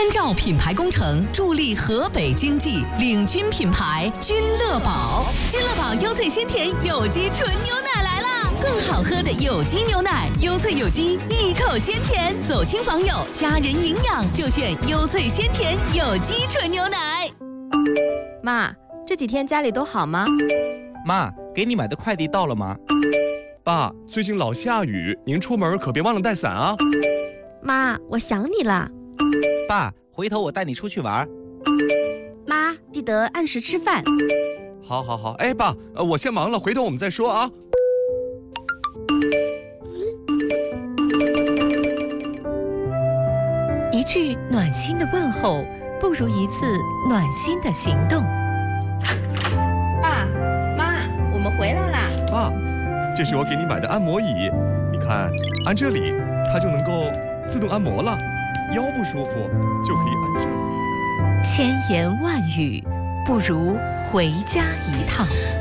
关照品牌工程，助力河北经济，领军品牌君乐宝。君乐宝优萃鲜甜有机纯牛奶来啦！更好喝的有机牛奶，优萃有机，一口鲜甜，走亲访友，家人营养就选优萃鲜甜有机纯牛奶。 妈，这几天家里都好吗？ 妈，给你买的快递到了吗？ 爸，最近老下雨，您出门可别忘了带伞啊。 妈，我想你了。 爸，回头我带你出去玩。 妈，记得按时吃饭。 好，哎，爸，我先忙了，回头我们再说啊。 一句暖心的问候，不如一次暖心的行动。 爸妈，我们回来啦。 爸，这是我给你买的按摩椅，你看，按这里，它就能够自动按摩了。腰不舒服就可以按这里。 千言万语，不如回家一趟。